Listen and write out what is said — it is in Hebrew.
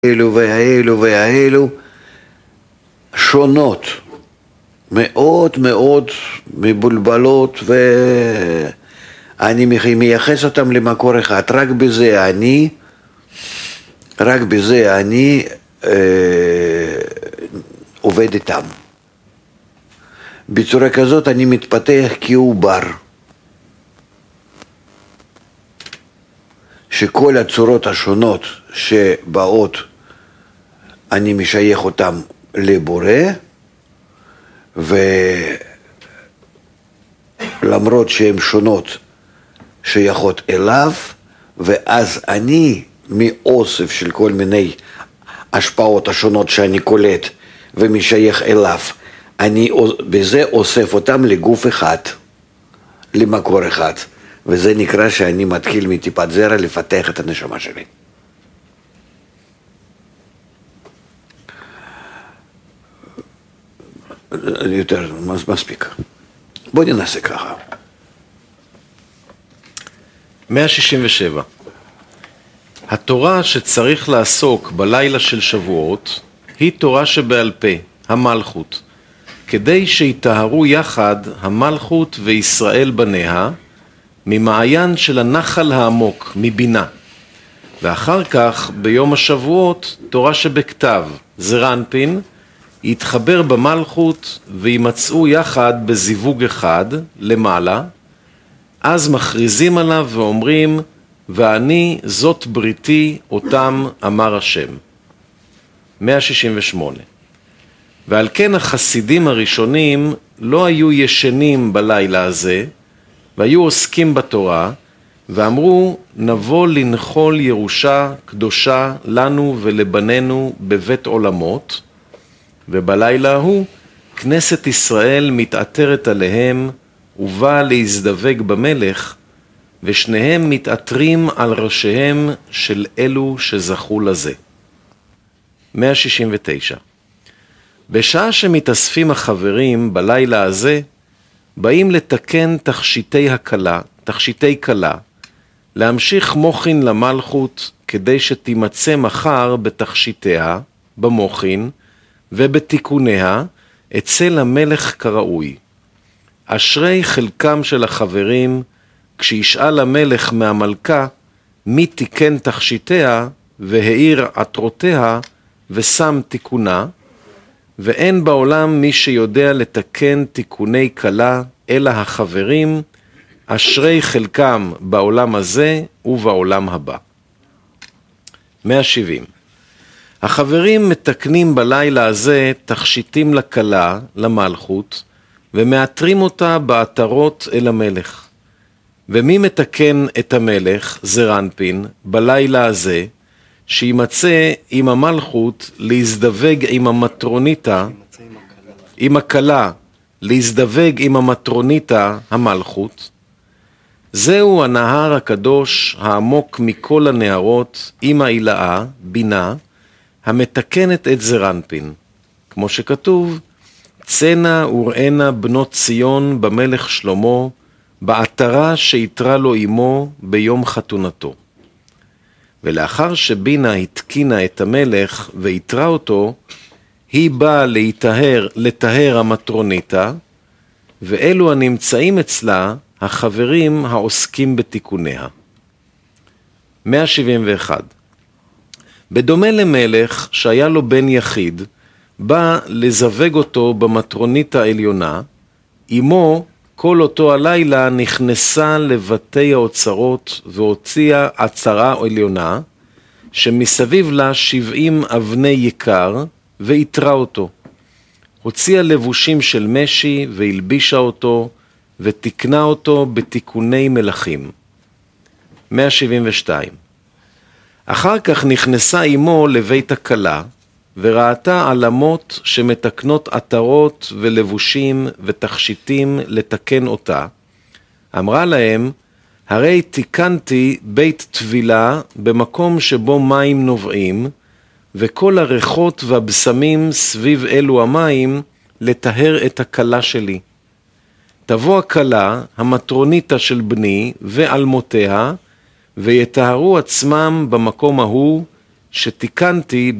האלו והאלו והאלו שונות, מאוד מאוד מבולבלות, ואני מייחס אותם למקור אחד. רק בזה אני עובד איתם. בצורה כזאת אני מתפתח כעובר, שכל הצורות השונות שבאות אני משייך אותם לבורא, ולמרות שהן שונות שייכות אליו, ואז אני מאוסף של כל מיני השפעות השונות שאני קולט ומשייך אליו, אני בזה אוסף אותם לגוף אחד, למקור אחד, וזה נקרא שאני מתחיל מטיפת זרע לפתח את הנשמה שלי. יותר מספיק. בוא ננסה ככה. 167. התורה שצריך לעסוק בלילה של שבועות היא תורה שבעל פה, המלכות, כדי שיטהרו יחד המלכות וישראל בניה ממעיין של הנחל העמוק, מבינה. ואחר כך ביום השבועות תורה שבכתב, זרנפין, יתחבר במלכות וימצאו יחד בזיווג אחד למעלה, אז מכריזים עליו ואומרים, ואני זאת בריתי אותם אמר השם. 168. ועל כן החסידים הראשונים לא היו ישנים בלילה הזה, והיו עוסקים בתורה, ואמרו, נבוא לנחול ירושה קדושה לנו ולבנינו בבית עולמות, ובלילה ההוא כנסת ישראל מתעטרת עליהם, ובאה להזדווג במלך, ושניהם מתעטרים על ראשיהם של אלו שזכו לזה. 169. בשעה שמתאספים החברים בלילה הזה, באים לתקן תכשיטי קלה, להמשיך מוחין למלכות, כדי שתימצא מחר בתכשיטיה, במוחין, ובתיקוניה, אצל המלך כראוי. אשרי חלקם של החברים, כשישאל המלך מהמלכה, מי תיקן תכשיטיה, והאיר עטרותיה, ושם תיקונה, ואין בעולם מי שיודע לתקן תיקוני קלה, אלא החברים, אשרי חלקם בעולם הזה ובעולם הבא. 170. החברים מתקנים בלילה הזה תכשיטים לקלה, למלכות, ומאתרים אותה בעטרות אל המלך. ומי מתקן את המלך, זרנפין, בלילה הזה, שימצא עם המלכות להזדווג עם המטרוניתה, עם הקלה, להזדווג עם המטרוניתה, המלכות. זהו הנהר הקדוש העמוק מכל הנהרות, עם העילאה, בינה, המתקנת את זרנפין. כמו שכתוב, צנע וראנה בנות ציון במלך שלמה, בעטרה שיתרה לו אמו ביום חתונתו. ולאחר שבינה התקינה את המלך ויתרה אותו, היא באה לטהר המטרוניתה, ואלו הנמצאים אצלה החברים העוסקים בתיקוניה. 171. בדומה למלך שהיה לו בן יחיד, בא לזווג אותו במטרונית העליונה, אמו כל אותו הלילה נכנסה לבתי האוצרות והוציאה עצרה עליונה, שמסביב לה 70 אבני יקר, והתרה אותו. הוציאה לבושים של משי והלבישה אותו, ותקנה אותו בתיקוני מלכים. 172. אחר כך נכנסה אמו לבית הכלה, וראתה עלמות שמתקנות עטרות ולבושים ותכשיטים לתקן אותה. אמרה להם, הרי תיקנתי בית טבילה במקום שבו מים נובעים, וכל הריחות והבשמים סביב אלו המים לטהר את הכלה שלי. תבוא הכלה, המטרוניתה של בני ועלמותיה, ויטהרו עצמם במקום ההוא, שתיקנתי